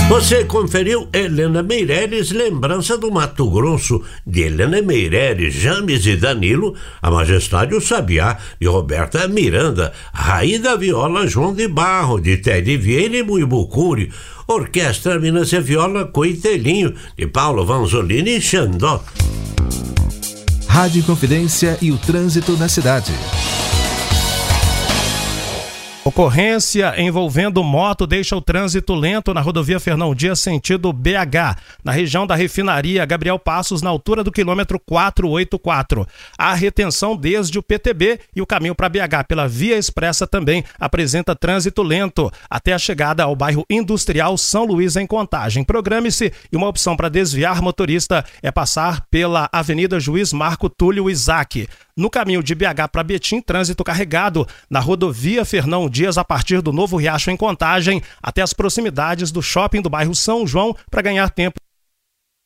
Você conferiu Helena Meireles, Lembrança do Mato Grosso, de Helena Meireles, James e Danilo, A Majestade o Sabiá, de Roberta Miranda, Raí da Viola, João de Barro, de Teddy Vieira e Muibucuri, Orquestra Minas e Viola, Coitelinho, de Paulo Vanzolini e Xandó. Rádio Inconfidência e o trânsito na cidade. Ocorrência envolvendo moto deixa o trânsito lento na rodovia Fernão Dias, sentido BH, na região da refinaria Gabriel Passos, na altura do quilômetro 484. A retenção desde o PTB e o caminho para BH pela Via Expressa também apresenta trânsito lento até a chegada ao bairro Industrial São Luís, em Contagem. Programe-se, e uma opção para desviar motorista é passar pela Avenida Juiz Marco Túlio Isaac. No caminho de BH para Betim, trânsito carregado na rodovia Fernão Dias a partir do Novo Riacho, em Contagem, até as proximidades do shopping do bairro São João, para ganhar tempo